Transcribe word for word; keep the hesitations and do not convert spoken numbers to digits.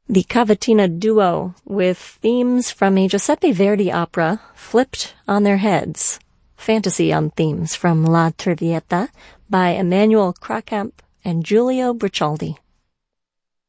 The Cavatina duo, with themes from a Giuseppe Verdi opera flipped on their heads. Fantasy on themes from La Traviata by Emanuel Kraukamp and Giulio Briccialdi.